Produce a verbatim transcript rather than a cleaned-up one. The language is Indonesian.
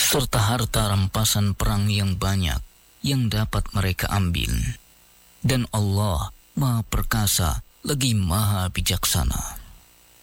serta harta rampasan perang yang banyak yang dapat mereka ambil. Dan Allah Maha Perkasa lagi Maha Bijaksana.